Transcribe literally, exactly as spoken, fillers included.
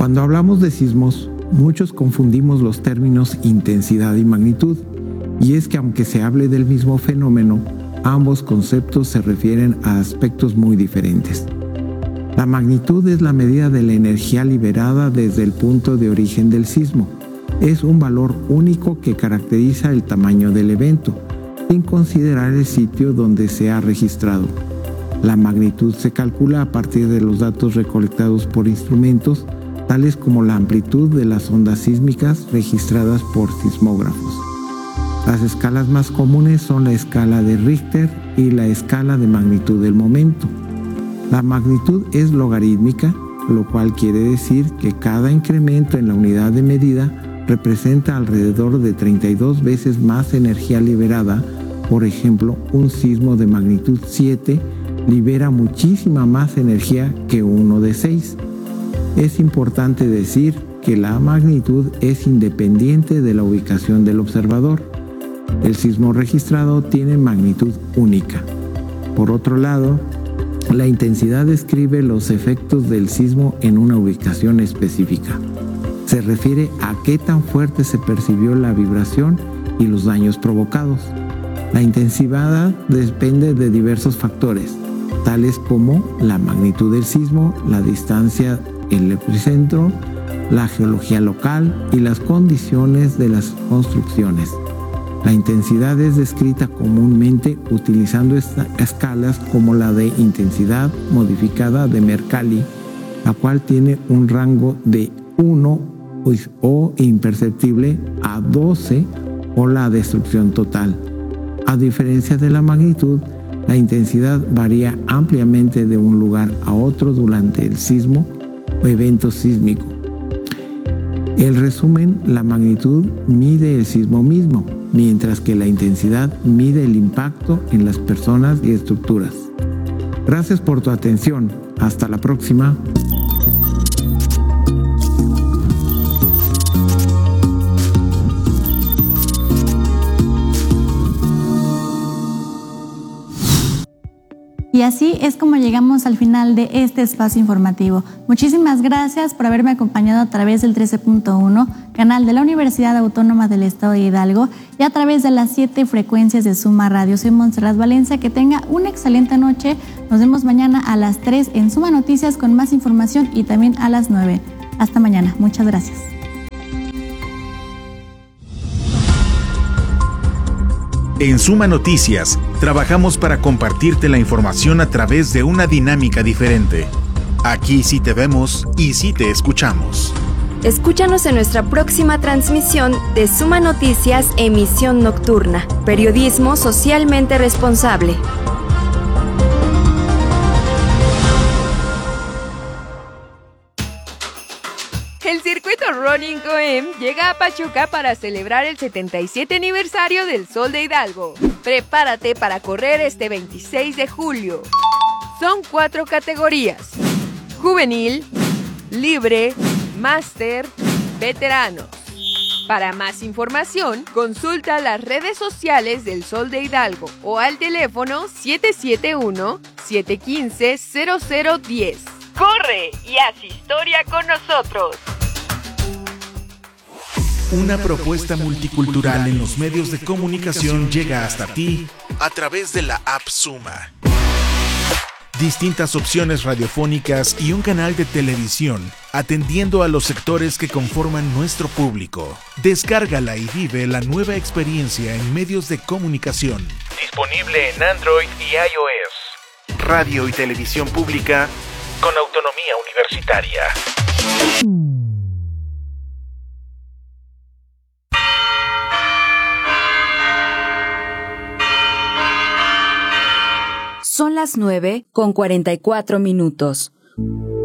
Cuando hablamos de sismos, muchos confundimos los términos intensidad y magnitud, y es que aunque se hable del mismo fenómeno, ambos conceptos se refieren a aspectos muy diferentes. La magnitud es la medida de la energía liberada desde el punto de origen del sismo. Es un valor único que caracteriza el tamaño del evento, sin considerar el sitio donde se ha registrado. La magnitud se calcula a partir de los datos recolectados por instrumentos, tales como la amplitud de las ondas sísmicas registradas por sismógrafos. Las escalas más comunes son la escala de Richter y la escala de magnitud del momento. La magnitud es logarítmica, lo cual quiere decir que cada incremento en la unidad de medida representa alrededor de treinta y dos veces más energía liberada. Por ejemplo, un sismo de magnitud siete libera muchísima más energía que uno de seis. Es importante decir que la magnitud es independiente de la ubicación del observador. El sismo registrado tiene magnitud única. Por otro lado, la intensidad describe los efectos del sismo en una ubicación específica. Se refiere a qué tan fuerte se percibió la vibración y los daños provocados. La intensidad depende de diversos factores, tales como la magnitud del sismo, la distancia del epicentro, la geología local y las condiciones de las construcciones. La intensidad es descrita comúnmente utilizando escalas como la de intensidad modificada de Mercalli, la cual tiene un rango de uno o imperceptible a doce o la destrucción total. A diferencia de la magnitud, la intensidad varía ampliamente de un lugar a otro durante el sismo o evento sísmico. El resumen, la magnitud mide el sismo mismo, mientras que la intensidad mide el impacto en las personas y estructuras. Gracias por tu atención. Hasta la próxima. Y así es como llegamos al final de este espacio informativo. Muchísimas gracias por haberme acompañado a través del trece punto uno, canal de la Universidad Autónoma del Estado de Hidalgo, y a través de las siete frecuencias de Suma Radio. Soy Montserrat Valencia, que tenga una excelente noche. Nos vemos mañana a las tres en Suma Noticias con más información y también a las nueve. Hasta mañana. Muchas gracias. En Suma Noticias, trabajamos para compartirte la información a través de una dinámica diferente. Aquí sí te vemos y sí te escuchamos. Escúchanos en nuestra próxima transmisión de Suma Noticias, emisión nocturna. Periodismo socialmente responsable. El circuito Running Coem llega a Pachuca para celebrar el setenta y siete aniversario del Sol de Hidalgo. Prepárate para correr este veintiséis de julio. Son cuatro categorías: juvenil, libre, máster, veteranos. Para más información, consulta las redes sociales del Sol de Hidalgo o al teléfono siete siete uno, siete uno cinco, cero cero uno cero. ¡Corre y haz historia con nosotros! Una propuesta multicultural en los medios de comunicación llega hasta ti a través de la app Suma. Distintas opciones radiofónicas y un canal de televisión, atendiendo a los sectores que conforman nuestro público. Descárgala y vive la nueva experiencia en medios de comunicación. Disponible en Android y iOS. Radio y televisión pública con autonomía universitaria. Son las nueve con cuarenta y cuatro minutos.